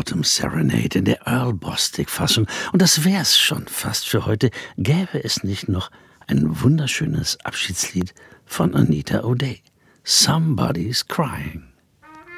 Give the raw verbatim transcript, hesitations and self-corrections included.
Autumn Serenade in der Earl Bostic-Fassung. Und das wär's schon fast für heute. Gäbe es nicht noch ein wunderschönes Abschiedslied von Anita O'Day. Somebody's Crying.